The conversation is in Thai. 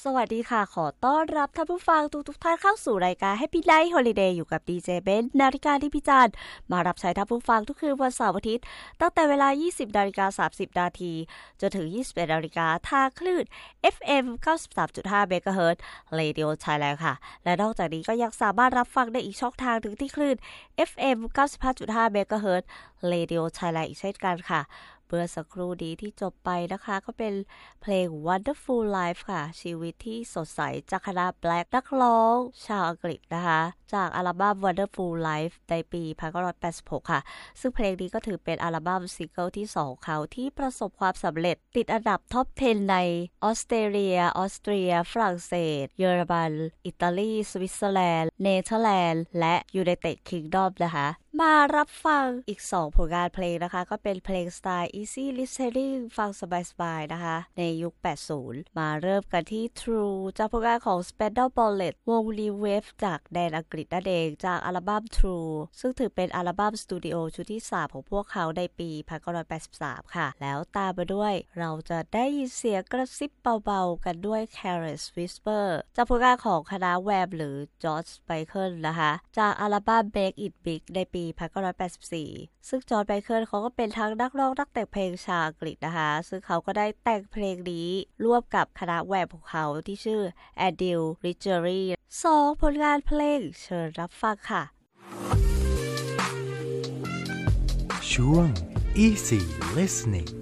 สวัสดีค่ะขอต้อนรับท่านผู้ฟังทุกท่านเข้าสู่รายการ Happy Night Holiday อยู่กับดีเจเบนนาฬิกาที่พิจารณ์มารับใช้ท่านผู้ฟังทุกคืนวันเสาร์อาทิตย์ตั้งแต่เวลา 20:30 นาทีจนถึง 21 นาฬิกาทางคลื่น FM 93.5 เมกะเฮิรตซ์ Radio Thailand ค่ะและนอกจากนี้ก็ยังสามารถรับฟังได้อีกช่องทางหนึ่งที่คลื่น FM 95.5 เมกะเฮิรตซ์ Radio Thailand อีกเช่นกันค่ะเมื่อสักครู่นี้ที่จบไปนะคะก็เป็นเพลง Wonderful Life ค่ะชีวิตที่สดใสจากคณะ Black นักร้องชาวอังกฤษนะคะจากอัลบั้ม Wonderful Life ในปี1986ค่ะซึ่งเพลงนี้ก็ถือเป็นอัลบั้มซิงเกิลที่2เขาที่ประสบความสำเร็จติดอันดับท็อป 10 ในออสเตรเลียออสเตรียฝรั่งเศสเยอรมันอิตาลีสวิตเซอร์แลนด์เนเธอร์แลนด์และยูไนเต็ดคิงดอมนะคะมารับฟังอีก2ผลงานเพลงนะคะก็เป็นเพลงสไตล์ Easy Listening ฟังสบายๆนะคะในยุค 80 มาเริ่มกันที่ True จากผลงานของ Spandau Ballet วง New Wave จากแดนอังกฤษนั่นเองจากอัลบั้ม True ซึ่งถือเป็นอัลบั้มสตูดิโอชุดที่ 3 ของพวกเขาในปี1983 ค่ะแล้วตามมาด้วยเราจะได้ยินเสียงกระซิบเบาๆกันด้วย Careless Whisper จากผลงานของคณะแวมหรือ George Michael นะคะจากอัลบั้ม Make It Big ในปี1984 ซึ่งจอห์นไมเคิลเขาก็เป็นทั้งนักร้องนักแต่งเพลงชาวอังกฤษนะคะซึ่งเขาก็ได้แต่งเพลงนี้ร่วมกับคณะแวมของเขาที่ชื่อ Adele Ridgery 2 ผลงานเพลงเชิญรับฟังค่ะช่วง Easy Listening